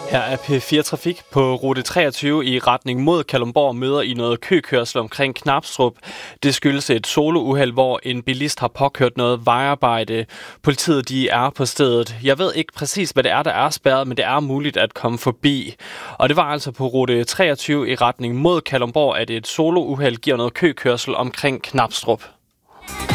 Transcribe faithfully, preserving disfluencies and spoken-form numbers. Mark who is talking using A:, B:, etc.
A: Her er P fire Trafik. På rute treogtyve i retning mod Kalundborg møder I noget køkørsel omkring Knabstrup. Det skyldes et solouheld, hvor en bilist har påkørt noget vejarbejde. Politiet de er på stedet. Jeg ved ikke præcis, hvad det er, der er spærret, men det er muligt at komme forbi. Og det var altså på rute treogtyve i retning mod Kalundborg, at et solouheld giver noget køkørsel omkring Knabstrup.